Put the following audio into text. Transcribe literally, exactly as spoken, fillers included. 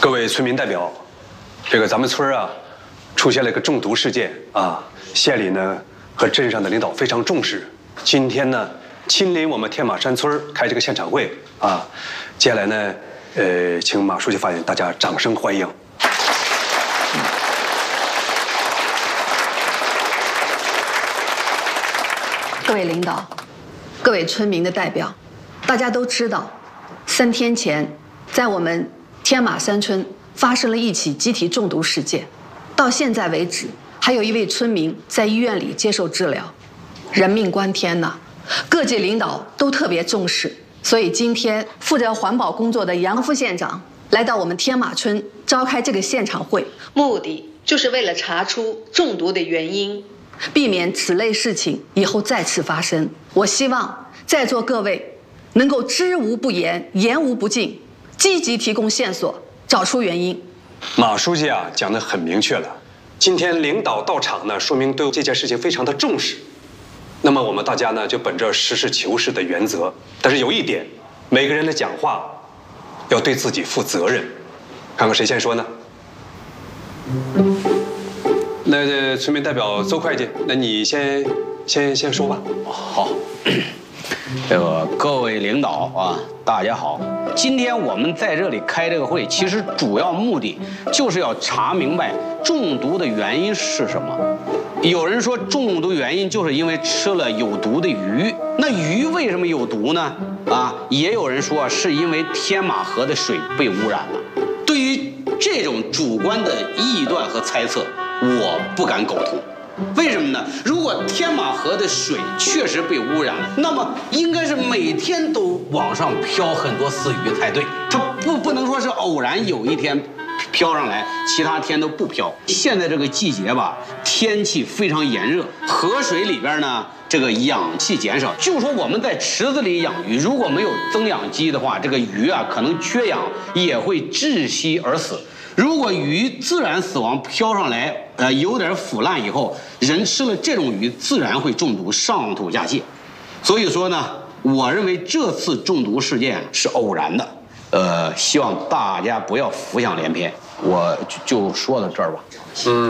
各位村民代表，这个咱们村啊，出现了一个中毒事件啊，县里呢和镇上的领导非常重视，今天呢亲临我们天马山村开这个现场会啊，接下来呢，呃，请马书记发言，大家掌声欢迎。 各位领导，各位村民的代表，大家都知道，三天前在我们天马山村发生了一起集体中毒事件，到现在为止，还有一位村民在医院里接受治疗，人命关天呐！各界领导都特别重视，所以今天负责环保工作的杨副县长来到我们天马村召开这个现场会，目的就是为了查出中毒的原因，避免此类事情以后再次发生。我希望在座各位能够知无不言，言无不尽，积极提供线索，找出原因。 马书记啊，讲得很明确了。今天领导到场呢，说明对这件事情非常的重视。那么我们大家呢，就本着实事求是的原则，但是有一点，每个人的讲话要对自己负责任。看看谁先说呢？那村民代表邹会计，那你先先先说吧。 好，这个各位领导啊，大家好。今天我们在这里开这个会，其实主要目的就是要查明白中毒的原因是什么。有人说中毒原因就是因为吃了有毒的鱼，那鱼为什么有毒呢？啊，也有人说是因为天马河的水被污染了。对于这种主观的臆断和猜测，我不敢苟同。为什么呢？如果天马河的水确实被污染了，那么应该是每天都往上飘很多死鱼才对，它不不能说是偶然有一天飘上来，其他天都不飘。现在这个季节吧，天气非常炎热，河水里边呢，这个氧气减少。就说我们在池子里养鱼，如果没有增氧机的话，这个鱼啊可能缺氧也会窒息而死。如果鱼自然死亡飘上来，呃，有点腐烂以后，人吃了这种鱼自然会中毒，上吐下泻。所以说呢，我认为这次中毒事件是偶然的。呃，希望大家不要浮想联翩。我就就说到这儿吧。嗯。